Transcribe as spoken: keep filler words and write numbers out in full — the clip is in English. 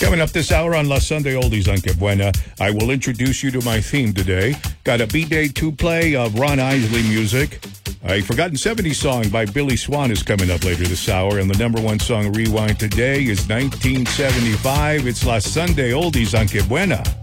Coming up this hour on La Sunday Oldies on Que Buena, I will introduce you to my theme today. Got a B-Day two-play of Ron Isley music. A Forgotten seventies song by Billy Swan is coming up later this hour, and the number one song Rewind today is nineteen seventy-five. It's La Sunday Oldies on Que Buena.